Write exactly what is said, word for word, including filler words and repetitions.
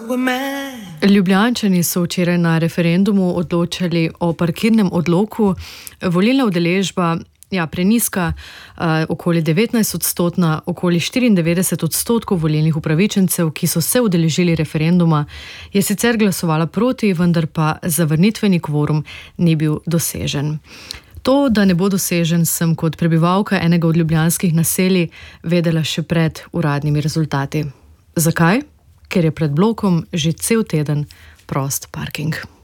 Ljubljančani so včeraj na referendumu odločali o parkirnem odloku. Volilna udeležba, ja, prenizka, uh, okoli devetnajst odstotna, okoli štiriindevetdeset odstotkov volilnih upravičencev, ki so se udeležili referenduma, je sicer glasovala proti, vendar pa zavrnitveni kvorum ni bil dosežen. To, da ne bo dosežen, sem kot prebivalka enega od ljubljanskih naselij vedela še pred uradnimi rezultati. Zakaj? Ker je pred blokom že cel teden prost parking.